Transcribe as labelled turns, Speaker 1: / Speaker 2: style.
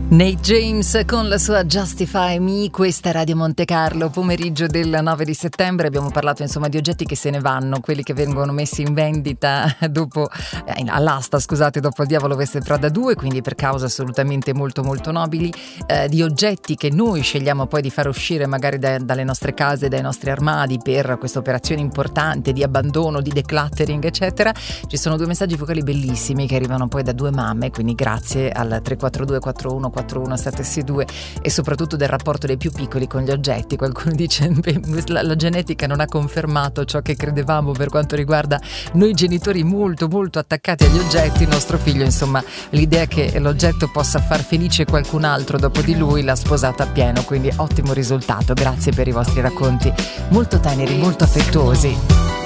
Speaker 1: Nate James con la sua Justify Me, questa è Radio Monte Carlo, pomeriggio del 9 di settembre. Abbiamo parlato insomma di oggetti che se ne vanno, quelli che vengono messi in vendita dopo all'asta, scusate, dopo il diavolo veste Prada 2, quindi per cause assolutamente molto molto nobili, di oggetti che noi scegliamo poi di far uscire magari dalle nostre case, dai nostri armadi per questa operazione importante di abbandono, di decluttering eccetera. Ci sono due messaggi vocali bellissimi che arrivano poi da due mamme, quindi grazie al 342 41 762 e soprattutto del rapporto dei più piccoli con gli oggetti. Qualcuno dice la genetica non ha confermato ciò che credevamo per quanto riguarda noi genitori molto molto attaccati agli oggetti. Il nostro figlio, insomma, l'idea che l'oggetto possa far felice qualcun altro dopo di lui l'ha sposata appieno, quindi ottimo risultato. Grazie per i vostri racconti molto teneri, molto affettuosi.